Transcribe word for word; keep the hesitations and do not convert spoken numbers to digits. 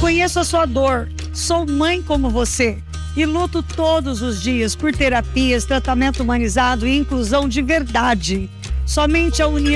Conheço a sua dor. Sou mãe como você e luto todos os dias por terapias, tratamento humanizado e inclusão de verdade. Somente a união